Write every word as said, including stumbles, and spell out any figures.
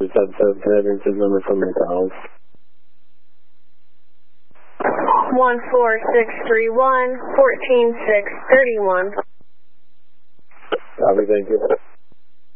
seven seven ten, here's his number from McDonald's. one four six three one, fourteen six thirty-one. Copy, thank you.